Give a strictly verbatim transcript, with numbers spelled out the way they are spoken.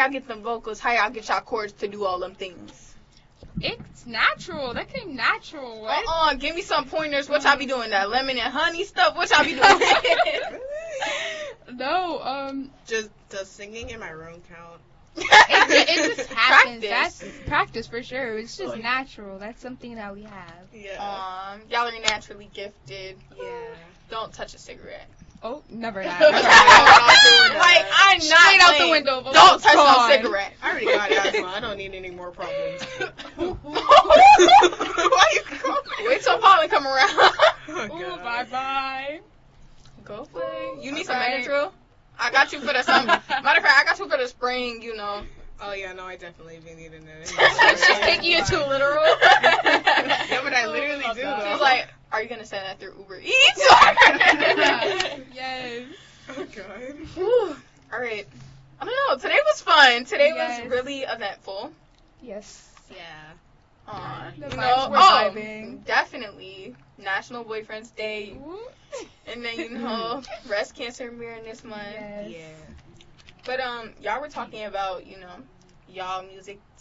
y'all get them vocals? How y'all get y'all chords to do all them things? It's natural. That came natural. What? Uh-uh. Give me some pointers. What y'all be doing? That lemon and honey stuff? What y'all be doing? No, um, Just does singing in my room count? it, it, it just happens. Practice. That's practice for sure. It's just natural. That's something that we have. Yeah. Um, y'all are naturally gifted. Yeah. Don't touch a cigarette. Oh, never that. like, Never that. I'm not Straight out the playing. window. but Don't it's touch no gone. cigarette. I already got asthma. I don't need any more problems. Why you crying? Wait till pollen come around. Oh, Ooh, God. bye bye. Go play. You need some Alright. Benadryl? I got you for the summer. Matter of fact, I got you for the spring, you know. Oh, yeah, no, I definitely be needing it. She's taking it too literal. Yeah, but I literally Oh, do, God. though. She's like, are you going to send that through Uber Eats? Yes. Oh, God. Whew. All right. I don't know. Today was fun. Today Yes. was really eventful. Yes. Yeah. Uh, The you vibes know, were oh, vibing. definitely National Boyfriend's Day, Ooh. and then you know breast cancer mirroring this month. Yes. Yeah. But um, y'all were talking about you know y'all music